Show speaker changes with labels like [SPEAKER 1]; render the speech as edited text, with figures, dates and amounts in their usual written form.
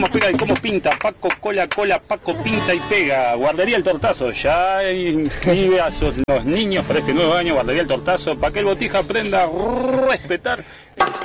[SPEAKER 1] Cómo pega y cómo pinta, Paco cola, Paco pinta y pega. Guardería El Tortazo, ya inscribe a los niños para este nuevo año. Guardería El Tortazo, para que el Botija aprenda a respetar